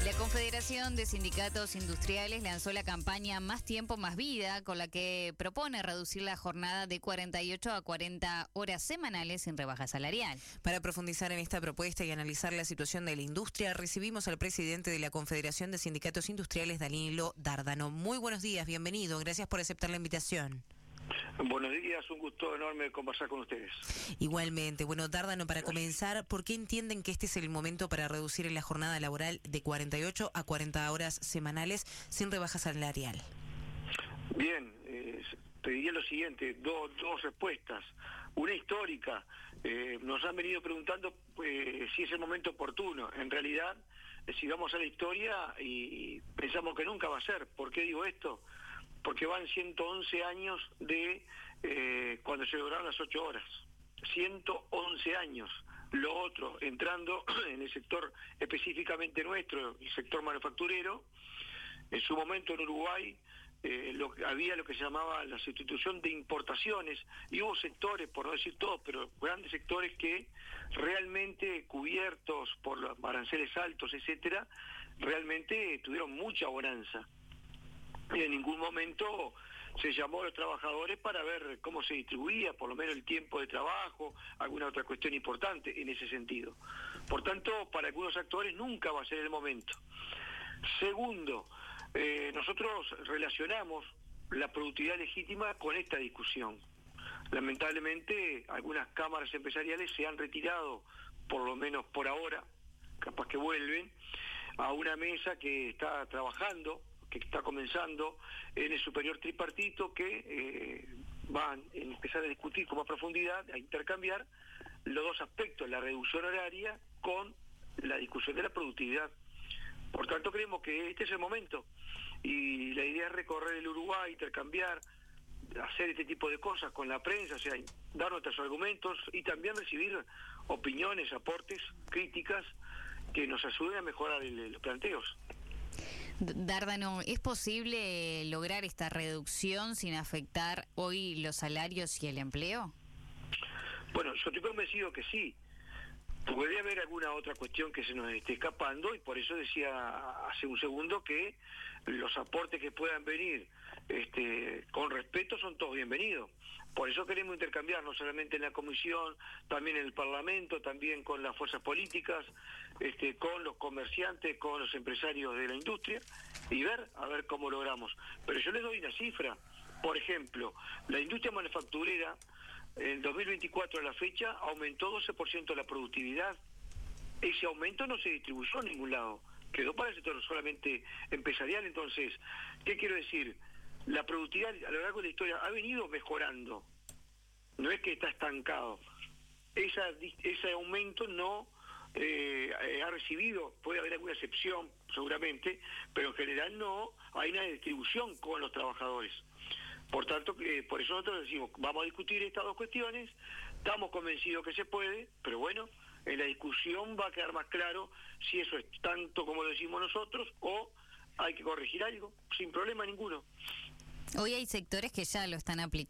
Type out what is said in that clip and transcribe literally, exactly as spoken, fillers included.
La Confederación de Sindicatos Industriales lanzó la campaña Más Tiempo, Más Vida, con la que propone reducir la jornada de cuarenta y ocho a cuarenta horas semanales sin rebaja salarial. Para profundizar en esta propuesta y analizar la situación de la industria, recibimos al presidente de la Confederación de Sindicatos Industriales, Danilo Dárdano. Muy buenos días, bienvenido, gracias por aceptar la invitación. Buenos días, un gusto enorme conversar con ustedes. Igualmente. Bueno, Dárdano, para comenzar, ¿por qué entienden que este es el momento para reducir la jornada laboral de cuarenta y ocho a cuarenta horas semanales sin rebaja salarial? Bien, eh, te diría lo siguiente, do, dos respuestas. Una histórica, eh, nos han venido preguntando eh, si es el momento oportuno. En realidad, eh, si vamos a la historia y pensamos que nunca va a ser. ¿Por qué digo esto? Porque van ciento once años de eh, cuando se lograron las ocho horas. ciento once años. Lo otro, entrando en el sector específicamente nuestro, el sector manufacturero, en su momento en Uruguay eh, lo, había lo que se llamaba la sustitución de importaciones, y hubo sectores, por no decir todos, pero grandes sectores que realmente, cubiertos por los aranceles altos, etcétera, realmente tuvieron mucha bonanza. Y en ningún momento se llamó a los trabajadores para ver cómo se distribuía, por lo menos el tiempo de trabajo, alguna otra cuestión importante en ese sentido. Por tanto, para algunos actores nunca va a ser el momento. Segundo, eh, nosotros relacionamos la productividad legítima con esta discusión. Lamentablemente, algunas cámaras empresariales se han retirado, por lo menos por ahora, capaz que vuelven, a una mesa que está trabajando, que está comenzando en el superior tripartito, que eh, van a empezar a discutir con más profundidad, a intercambiar los dos aspectos, la reducción horaria con la discusión de la productividad. Por tanto, creemos que este es el momento, y la idea es recorrer el Uruguay, intercambiar, hacer este tipo de cosas con la prensa, o sea, dar nuestros argumentos y también recibir opiniones, aportes, críticas que nos ayuden a mejorar el, los planteos. Dárdano, ¿es posible lograr esta reducción sin afectar hoy los salarios y el empleo? Bueno, yo estoy convencido que sí. Podría haber alguna otra cuestión que se nos esté escapando, y por eso decía hace un segundo que los aportes que puedan venir este, con respeto son todos bienvenidos. Por eso queremos intercambiar, no solamente en la comisión, también en el Parlamento, también con las fuerzas políticas, este, con los comerciantes, con los empresarios de la industria, y ver, a ver cómo logramos. Pero yo les doy una cifra. Por ejemplo, la industria manufacturera, en dos mil veinticuatro a la fecha, aumentó doce por ciento la productividad. Ese aumento no se distribuyó a ningún lado, quedó para el sector solamente empresarial. Entonces, ¿qué quiero decir? La productividad a lo largo de la historia ha venido mejorando, no es que está estancado. Esa, ese aumento no eh, ha recibido, puede haber alguna excepción seguramente, pero en general no hay una distribución con los trabajadores. Por tanto, eh, por eso nosotros decimos, vamos a discutir estas dos cuestiones, estamos convencidos que se puede, pero bueno, en la discusión va a quedar más claro si eso es tanto como lo decimos nosotros o hay que corregir algo, sin problema ninguno. Hoy hay sectores que ya lo están aplicando.